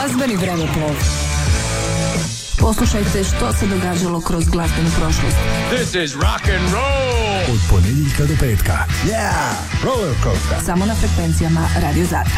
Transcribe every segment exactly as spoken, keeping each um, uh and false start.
Glazbeni vremeplov. Poslušajte što se događalo kroz glazbenu prošlost. This is rock and roll. Od ponedjeljka do petka. Yeah, roller coaster. Samo na frekvencijama Radio Zadra.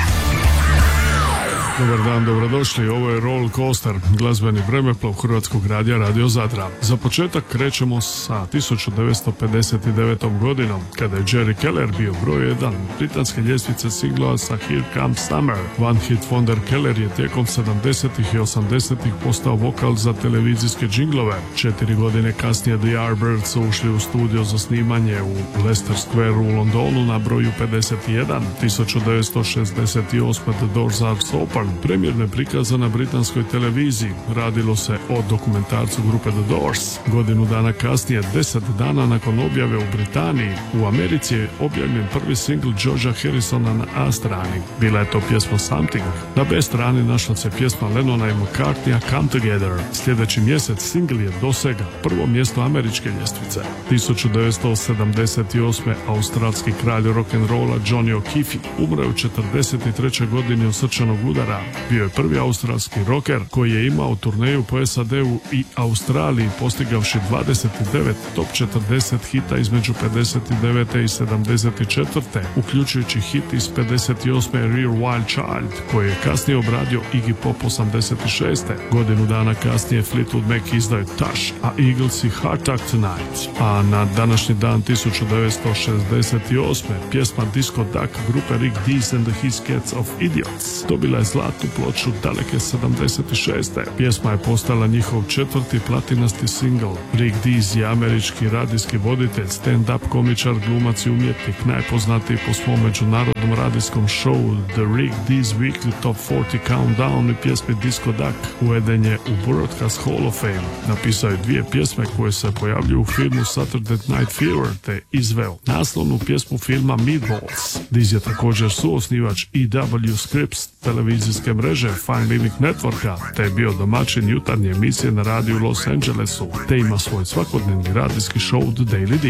Dobar dan, dobrodošli. Ovo je Roller Coaster, glazbeni vremeplov Hrvatskog radija Radio Zadra. Za početak krećemo sa tisuću devetsto pedeset devetom godinom, kada je Jerry Keller bio broj jedan britanske ljestvice singlova sa Here Comes Summer. One Hit Wonder Keller je tijekom sedamdesetih i osamdesetih postao vokal za televizijske džinglove. Četiri godine kasnije The Yardbirds su ušli u studio za snimanje u Leicester Square u Londonu na broju pedeset jedan. tisuću devetsto šezdeset osme The Doors Are Open premijerno je prikazana na britanskoj televiziji. Radilo se o dokumentarcu grupe The Doors. Godinu dana kasnije, deset dana nakon objave u Britaniji, u Americi je objavljen prvi singl Georgea Harrisona na A strani. Bila je to pjesma Something. Na B strani našla se pjesma Lennona i McCartneya Come Together. Sljedeći mjesec singl je dosega prvo mjesto američke ljestvice. tisuću devetsto sedamdeset osme australski kralj rock'n'rolla Johnny O'Keefe umro je u četrdeset trećoj godini od srčanog udara. Bio je prvi australski rocker koji je imao turneju po S A D-u i Australiji, postigavši dvadeset devet top četrdeset hita između pedeset devete i sedamdeset četvrte, uključujući hit iz pedeset osme Real Wild Child, koji je kasnije obradio Iggy Pop osamdeset šeste. Godinu dana kasnije Fleetwood Mac izdaju Touch, a Eagles i Hard Talk Tonight. A na današnji dan tisuću devetsto šezdeset osme pjesma Disco Duck grupe Rick Dees and the His Cats of Idiots dobila je zlatnu ploču daleke sedamdeset šeste. Pjesma je postala njihov četvrti platinasti single. Rick Dees je američki radijski voditelj, stand-up komičar, glumac i umjetnik, najpoznatiji po svom međunarodnom radijskom showu The Rick Dees Weekly Top četrdeset Countdown i pjesmi Disco Duck. Uveden je u Broadcast Hall of Fame. Napisao je dvije pjesme koje se pojavljuju u filmu Saturday Night Fever te izveo naslovnu pjesmu filma Meatballs. Dees je također suosnivač E W Scripps televizijske mreže Fine Living Networka, te je bio domaćin jutarnje emisije na radiju u Los Angelesu, te ima svoj svakodnevni radijski show The Daily Deal.